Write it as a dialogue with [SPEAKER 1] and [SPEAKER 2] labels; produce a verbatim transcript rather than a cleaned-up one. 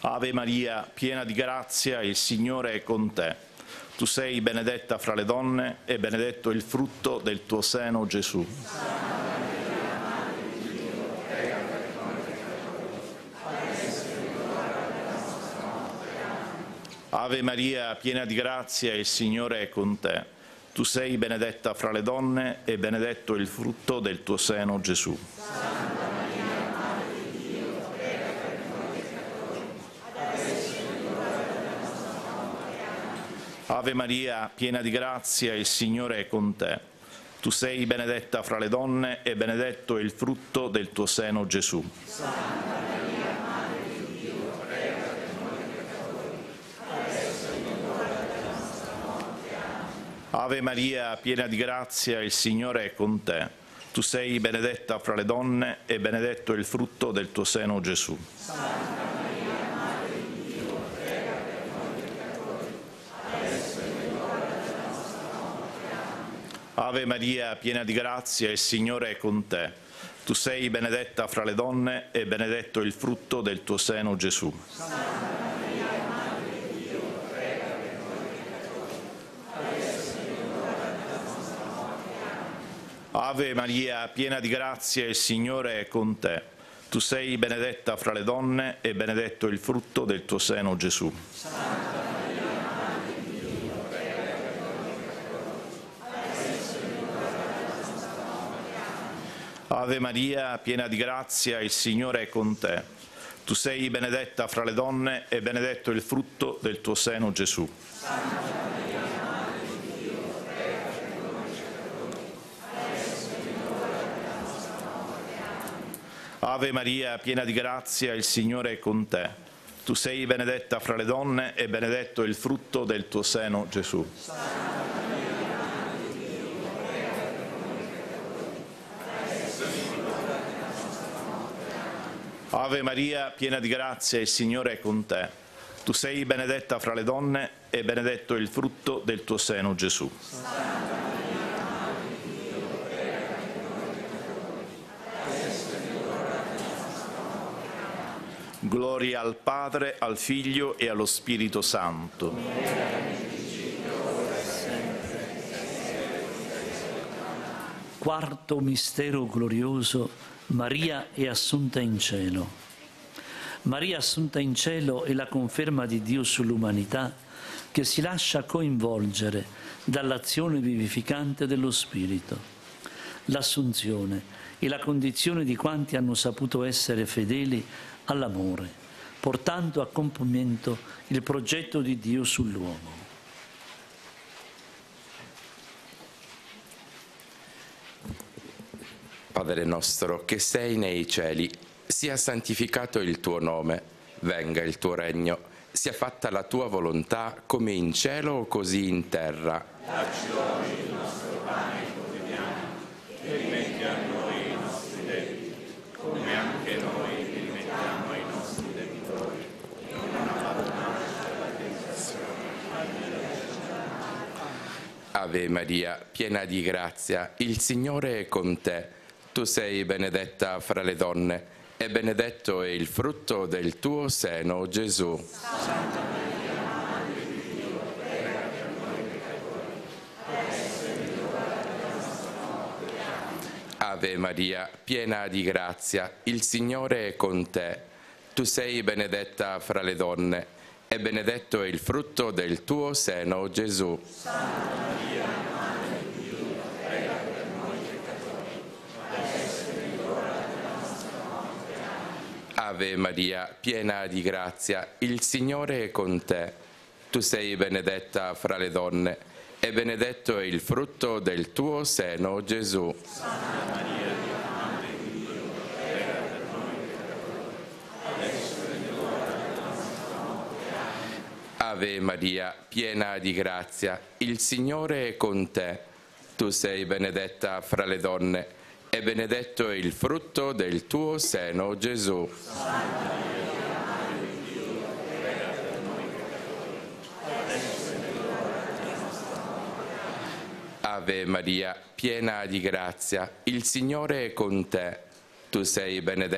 [SPEAKER 1] Ave Maria, piena di grazia, il Signore è con te. Tu sei benedetta fra le donne e benedetto il frutto del tuo seno, Gesù. Ave Maria, piena di grazia, il Signore è con te. Tu sei benedetta fra le donne e benedetto il frutto del tuo seno, Gesù. Ave Maria, piena di grazia, il Signore è con te. Tu sei benedetta fra le donne e benedetto il frutto del tuo seno, Gesù. Santa Maria, Madre di Dio, prega per noi peccatori, adesso è l'ora della nostra morte. Amen. Ave Maria, piena di grazia, il Signore è con te. Tu sei benedetta fra le donne e benedetto il frutto del tuo seno, Gesù. Santa Ave Maria, piena di grazia, il Signore è con te. Tu sei benedetta fra le donne e benedetto il frutto del tuo seno, Gesù. Santa Maria, Madre di Dio, prega per noi peccatori, adesso è l'ora della nostra morte. Amen. Ave Maria, piena di grazia, il Signore è con te. Tu sei benedetta fra le donne e benedetto il frutto del tuo seno, Gesù. Santa Ave Maria, piena di grazia, il Signore è con te. Tu sei benedetta fra le donne e benedetto il frutto del tuo seno, Gesù. Santa Maria, Madre di Dio, prega per noi peccatori, adesso è l'ora della nostra morte. Amen. Ave Maria, piena di grazia, il Signore è con te. Tu sei benedetta fra le donne e benedetto il frutto del tuo seno, Gesù. Santa Ave Maria, piena di grazia, il Signore è con te. Tu sei benedetta fra le donne e benedetto il frutto del tuo seno, Gesù. Santa Maria, Madre di Dio, prega per noi peccatori, adesso è l'ora della nostra morte. Amen. Gloria al Padre, al Figlio e allo Spirito Santo.
[SPEAKER 2] Quarto mistero glorioso. Maria è assunta in cielo. Maria assunta in cielo è la conferma di Dio sull'umanità che si lascia coinvolgere dall'azione vivificante dello Spirito. L'assunzione è la condizione di quanti hanno saputo essere fedeli all'amore, portando a compimento il progetto di Dio sull'uomo.
[SPEAKER 3] Padre nostro, che sei nei cieli, sia santificato il tuo nome, venga il tuo regno, sia fatta la tua volontà come in cielo così in terra.
[SPEAKER 4] Dacci oggi il nostro pane quotidiano e rimetti a noi i nostri debiti, come anche noi li rimettiamo ai nostri debitori. E non abbandonarci alla tentazione, ma liberaci dal male.
[SPEAKER 3] Ave Maria, piena di grazia, il Signore è con te. Tu sei benedetta fra le donne e benedetto è il frutto del tuo seno, Gesù.
[SPEAKER 4] Santa Maria, Madre di Dio, prega per noi peccatori, adesso è l'ora della nostra morte. Amen.
[SPEAKER 3] Ave Maria, piena di grazia, il Signore è con te. Tu sei benedetta fra le donne e benedetto è il frutto del tuo seno, Gesù.
[SPEAKER 4] Santa Maria, Madre di Dio, prega per noi peccatori, adesso è l'ora della nostra morte. Amen.
[SPEAKER 3] Ave Maria, piena di grazia, il Signore è con te. Tu sei benedetta fra le donne e benedetto è il frutto del tuo seno, Gesù.
[SPEAKER 4] Santa Maria, Madre di Dio, prega per noi peccatori, adesso è l'ora della nostra morte. Amen.
[SPEAKER 3] Ave Maria, piena di grazia, il Signore è con te. Tu sei benedetta fra le donne e benedetto è il frutto del tuo seno, Gesù.
[SPEAKER 4] Santa Maria, Madre di Dio, prega per noi peccatori, adesso è l'ora della nostra morte. Amen.
[SPEAKER 3] Ave Maria, piena di grazia, il Signore è con te. Tu sei benedetta